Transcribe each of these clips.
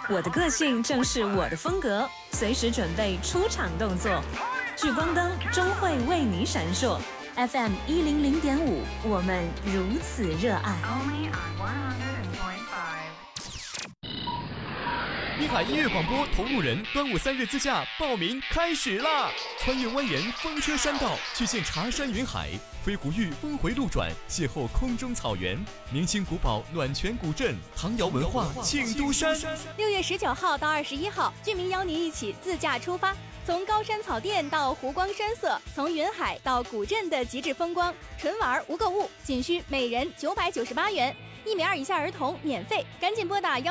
我的个性正是我的风格，随时准备出场动作。聚光灯终会为你闪烁。FM 100.5，我们如此热爱。 滨海音乐广播同路人端午3日自驾报名开始啦！穿越蜿蜒风车山道，去见茶山云海，飞狐峪峰回路转，邂逅空中草原，明清古堡暖泉古镇，唐窑文化庆都山。 6月19号到21号，俊明邀您一起自驾出发，从高山草甸到湖光山色，从云海到古镇的极致风光，纯玩无购物，仅需每人998元。1米2以下儿童免费，赶紧拨打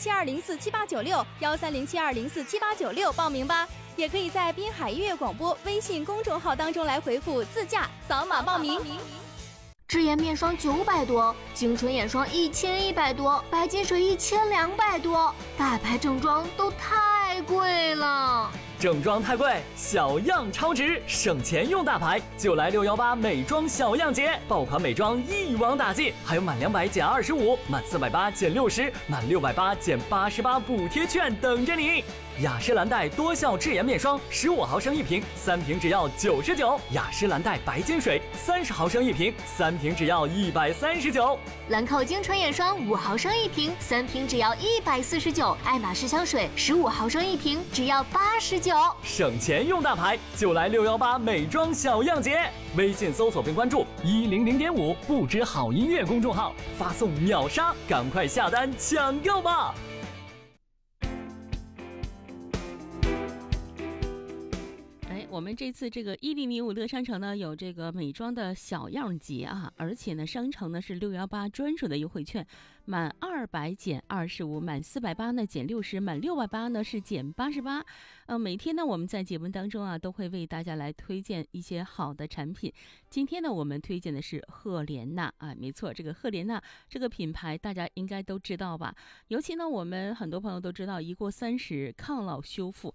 13072047896，13072047896报名吧。也可以在滨海音乐广播微信公众号当中来回复自驾，扫码报名。 智颜面霜900多，精纯眼霜1100多，白金水1200多，大牌正装都太贵了。 正装太贵，小样超值，省钱用大牌，就来618美妆小样节，爆款美妆一网打尽，还有满200减25，满480减60，满680减88补贴券等着你。雅诗兰黛多效智颜面霜15毫升1瓶，3瓶只要99；雅诗兰黛白金水30毫升1瓶，3瓶只要139； 兰蔻精纯眼霜5毫升1瓶，3瓶只要149；爱马仕香水15毫升1瓶，只要89。 省钱用大牌，就来618美妆小样节。微信搜索并关注100.5不止好音乐公众号，发送秒杀，赶快下单抢购吧！ 我们这次这个1005乐商城呢有这个美妆的小样节啊，而且呢商城呢是618专属的优惠券，满200减25，满480呢减60，满680呢是减88。每天呢我们在节目当中啊都会为大家来推荐一些好的产品。今天呢我们推荐的是赫莲娜啊，没错，这个赫莲娜这个品牌大家应该都知道吧？尤其呢我们很多朋友都知道，一过30抗老修复，